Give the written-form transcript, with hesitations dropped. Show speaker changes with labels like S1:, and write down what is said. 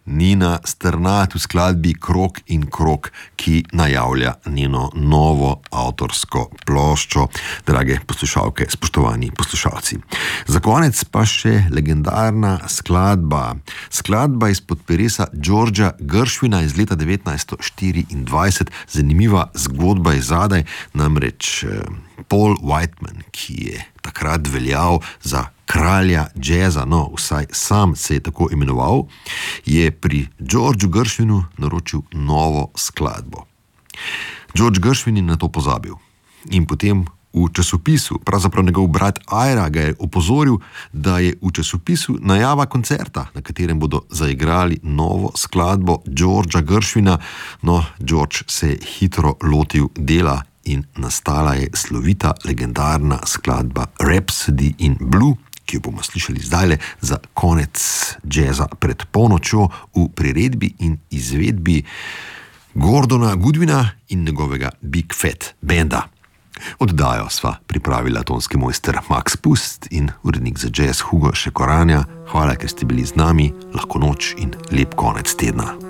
S1: Nina Strnad v skladbi Krog in krog, ki najavlja njeno novo avtorsko ploščo. Drage poslušalke, spoštovani poslušalci. Za konec pa še legendarna skladba. Skladba izpod peresa Georgea Gershwina iz leta 1924. Zanimiva zgodba je zadaj, namreč Paul Whiteman, ki je takrat veljal za kralja džeza, no, vsaj sam se je tako imenoval, je pri Georgeu Gershwinu naročil novo skladbo. George Gershwin je na to pozabil in potem v časopisu, pravzaprav njegov brat Ira ga je opozoril, da je v časopisu najava koncerta, na katerem bodo zaigrali novo skladbo Georgea Gershwina. No, George se je hitro lotil dela in nastala je slovita legendarna skladba Rhapsody in Blue, ki jo bomo slišali zdajle za konec džeza pred polnočjo v priredbi in izvedbi Gordona Goodwina in njegovega Big Fat Banda. Oddajo sva pripravila tonski mojster Max Pust in urednik za jazz Hugo Šekoranja. Hvala, ker ste bili z nami, lahko noč in lep konec tedna.